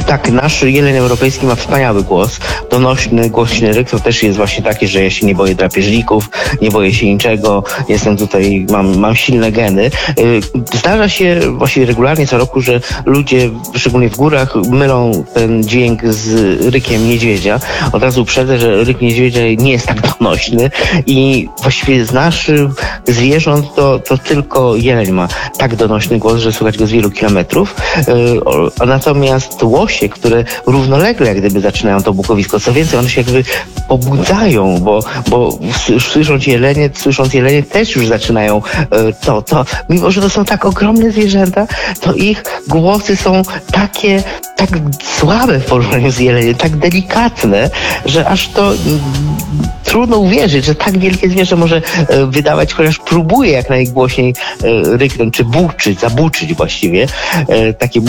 Tak, nasz jeleń europejski ma wspaniały głos, donośny, głośny ryk. To też jest właśnie takie, że ja się nie boję drapieżników, nie boję się niczego, jestem tutaj, mam silne geny. Zdarza się właściwie regularnie co roku, że ludzie, szczególnie w górach, mylą ten dźwięk z rykiem niedźwiedzia. Od razu uprzedzę, że ryk niedźwiedzia nie jest tak donośny i właściwie z naszych zwierząt to tylko jeleń ma tak donośny głos, że słychać go z wielu kilometrów. Natomiast łosie, które równolegle jak gdyby zaczynają to bukowisko, co więcej, one się jakby pobudzają, bo słysząc jelenie też już zaczynają to. Mimo że to są tak ogromne zwierzęta, to ich głosy są tak słabe w porównaniu z jeleniem, tak delikatne, że aż to trudno uwierzyć, że tak wielkie zwierzę może wydawać, chociaż próbuje jak najgłośniej ryknąć, czy zabuczyć właściwie. Takie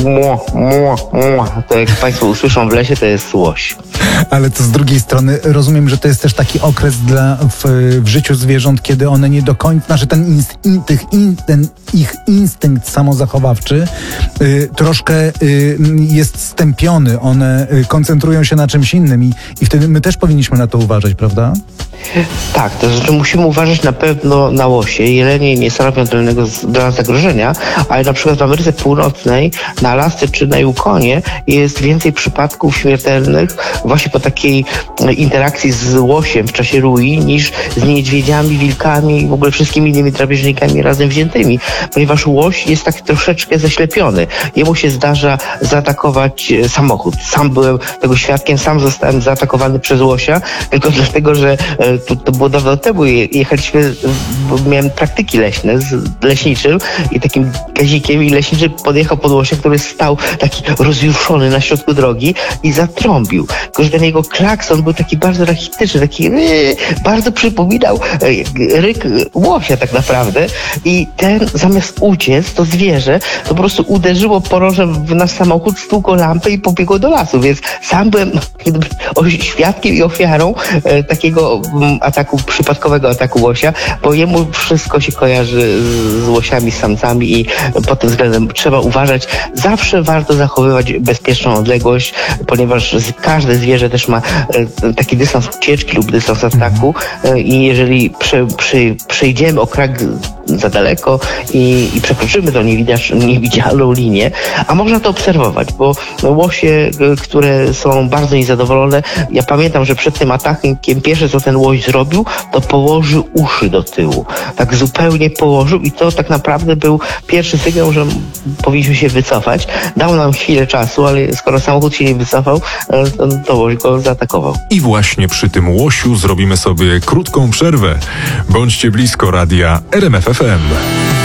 to jak Państwo usłyszą w lesie, to jest łoś. Ale to z drugiej strony rozumiem, że to jest też taki okres w życiu zwierząt, kiedy one nie do końca, znaczy ten ich instynkt samozachowawczy troszkę jest stępiony. One koncentrują się na czymś innym i wtedy my też powinniśmy na to uważać, prawda? Tak, to znaczy musimy uważać na pewno na łosie. Jelenie nie stanowią dla nas zagrożenia, ale na przykład w Ameryce Północnej, na Alasce czy na Yukonie jest więcej przypadków śmiertelnych właśnie po takiej interakcji z łosiem w czasie rui niż z niedźwiedziami, wilkami i w ogóle wszystkimi innymi drapieżnikami razem wziętymi, ponieważ łoś jest tak troszeczkę zaślepiony. Jemu się zdarza zaatakować samochód. Sam byłem tego świadkiem, sam zostałem zaatakowany przez łosia, tylko dlatego, że to było dawno temu. Jechaliśmy, bo miałem praktyki leśne z leśniczym i takim gazikiem i leśniczy podjechał pod łosia, który stał taki rozjuszony na środku drogi i zatrąbił. Tylko że ten jego klakson był taki bardzo rachityczny, taki bardzo przypominał ryk łosia tak naprawdę i ten zamiast uciec, to zwierzę to po prostu uderzyło porożem w nasz samochód, stłukło lampę i pobiegło do lasu, więc sam byłem świadkiem i ofiarą takiego przypadkowego ataku łosia, bo jemu wszystko się kojarzy z łosiami, z samcami i pod tym względem trzeba uważać. Zawsze warto zachowywać bezpieczną odległość, ponieważ każde zwierzę też ma taki dystans ucieczki lub dystans ataku i jeżeli przejdziemy o krak za daleko i przekroczymy tą niewidzialną linię, a można to obserwować, bo łosie, które są bardzo niezadowolone, ja pamiętam, że przed tym atakiem pierwsze co ten łoś zrobił, to położył uszy do tyłu. Tak zupełnie położył i to tak naprawdę był pierwszy sygnał, że powinniśmy się wycofać. Dał nam chwilę czasu, ale skoro samochód się nie wycofał, to łoś go zaatakował. I właśnie przy tym łosiu zrobimy sobie krótką przerwę. Bądźcie blisko radia RMF FM.